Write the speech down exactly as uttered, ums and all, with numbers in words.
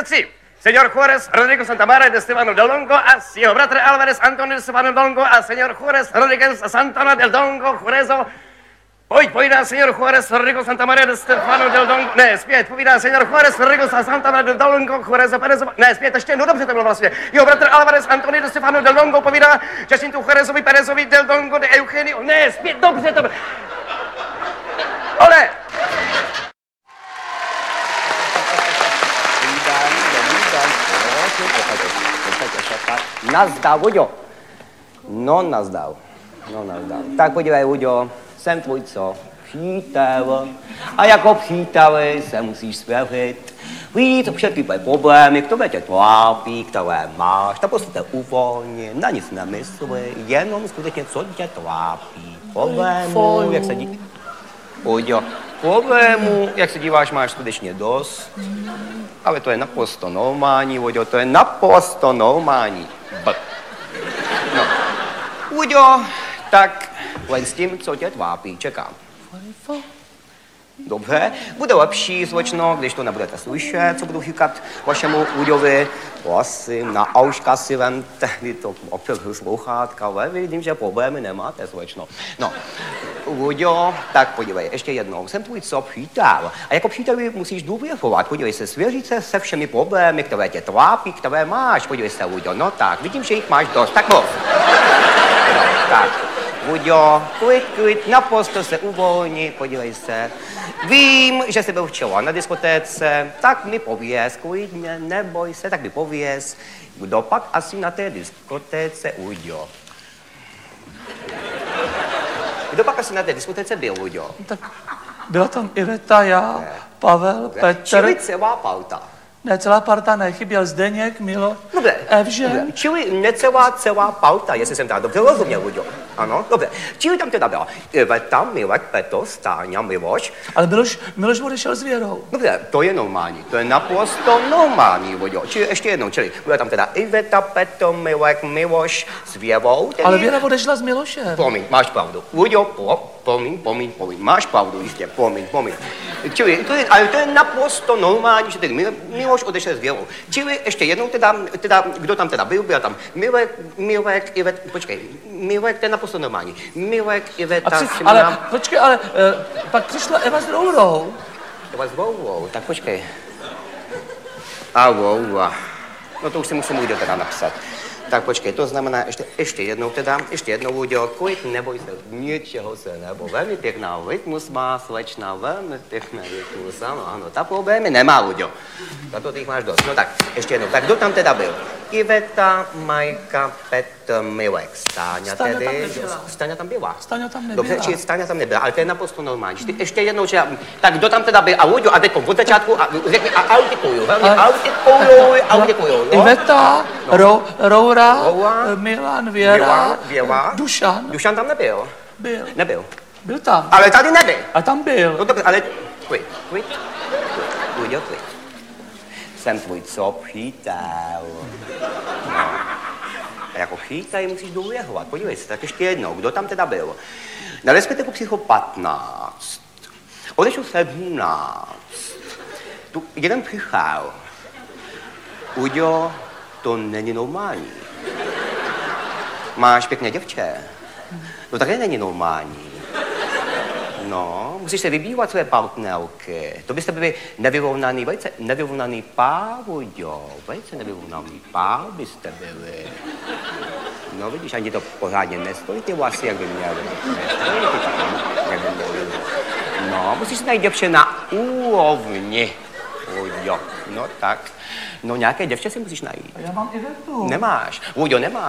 tři. Señor Juárez Rodrigo Santamaria de Estefano del Dongo a jeho bratr Alvarez Antonio de Estefano del Dongo a señor Juárez Rodríguez Santana del Dongo Jurezo. Pojď, povídá señor Juárez Rodrigo Santamaria de Estefano del Dongo. Ne, zpět, povídá señor Juárez Rodrigo Santana del Dongo Jurezo Perezo. Ne, zpět, ještě, no dobře to bylo vlastně. Jeho bratr Alvarez Antonio de Estefano del Dongo povídá Jacintu Juarezovi Perezovi del Dongo de Eugenio. Ne, zpět, dobře to bylo. Ole! Nazdar, Uďo. No, nazdar. No, nazdar. Tak podívej, Uďo, jsem tvůj co? Přítel. A jako příteli se musíš svěřit. Víc všechny tvoje problémy, které tě trápí, které máš, tak prostě uvolni, na nic nemysli, jenom skutečně, co tě trápí. Problémů, jak se dí... Uďo, problémů, jak se díváš, máš skutečně dost. Ale to je naprosto normální, Uďo, to je naprosto normální. B. No. Uďo, tak len s tím, co tě trápí, čekám. Dobře, bude lepší, slečno, když to nebudete slyšet, co budu říkat vašemu Uďovi. Prosím, na auška si vemte, vy to opět sluchátka, ale vidím, že problémy nemáte, slečno. No, Uďo, tak podívej, ještě jednou, jsem tvůj co přítel. A jako příteli musíš důvěřovat, podívej se, svěřit se se všemi problémy, které tě trápí, které máš, podívej se, Uďo, no tak, vidím, že jich máš dost, tak mluv. No, tak. Uďo, klid, klid, naprosto se uvolni, podívej se. Vím, že jsi byl včera na diskotéce, tak mi pověz, klidně, neboj se, tak mi pověz, kdo pak asi na té diskotéce, Uďo. Kdo pak asi na té diskotéce byl, Uďo? Tak byla tam Iveta, já, ne. Pavel, ne. Petr. Čili celá parta. Ne, celá parta ne, chyběl Zdeněk, Milo, Dobře. Evžen. Dobře. Čili necelá celá parta, jestli jsem teda dobře rozuměl, Uďo. Ano, dobře. Čili tam teda byla Iveta, Milek, Petr, Stáňa, Miloš. Ale Miloš, Miloš odešel s Věrou. Dobře, to je normální, to je naprosto normální, Uďo. Čili ještě jednou, čili byla tam teda Iveta, Petr, Milek, Miloš s Věrou. Tedy... Ale Věra odešla s Milošem. Promiň, máš pravdu. Uďo, po, promiň, promiň, promiň, máš pravdu, jistě, promiň, promiň. Čili, to je, ale to je naprosto normální, že tedy Miloš odešel s Věrou. Čili ještě jednou teda, teda, kdo tam teda byl, byl tam Milek, Milek, Ivet, počkej, Milek, to je naprosto normální. Milek, Iveta, při, Simona... Ale, počkej, ale uh, pak přišla Eva s Rourou. Eva s Rourou, tak počkej. A Roura. No to už si musím Uďo teda napsat. Tak počkej, to znamená ještě, ještě jednou teda, ještě jednou Uďo, klid, neboj se, ničeho se nebo. Velmi pěkná rytmus má, slečna, velmi pěkná rytmus, ano, ano, ta problémy nemá, Uďo. Za to ty jich máš dost. No tak, ještě jednou, tak kdo tam teda byl? Iveta, Majka, Petr, Milek, Stáňa tedy. Stáňa tam nebyla. Stáňa tam byla. Stáňa tam nebyla. Dobře, či Stáňa tam nebyla, ale to je naprosto normální. Ještě jednou, že, tak kdo tam teda byl? A Uďo, a teďko od začátku, a řekni, a autikuju, velmi autikuju, autikuju, no. Iveta, no. Ro, Roura, Roura, Milan, Věra, Věra, Věra, Dušan. Dušan tam nebyl. Byl. Nebyl. Byl tam. Ale tady nebyl. A tam byl. No dobře, ale klid, klid, Uďo, klid. Jsem tvůj co přítel. No. A jako přítel musíš důvěřovat. Podívej se, tak ještě jednou, kdo tam teda byl? Na diskotéku přišlo patnáct. Odešlo sedmnáct. Tu jeden přišel. Uďo, to není normální. Máš pěkné děvče. No také není normální. No, musíš se vybývat své partnerky. To byste byli nevyrovnaný, velice nevyrovnaný pár, Uďo. Velice nevyrovnaný pár byste byli. No vidíš, ani to pořádně nestojí ty vlasy, jak by měly. Nestojí ty tak, jak by měly. No, musíš se najít děvče na úrovni, Uďo. No tak. No nějaké děvče si musíš najít. A já mám Ivetu. Nemáš. Uďo, nemáš.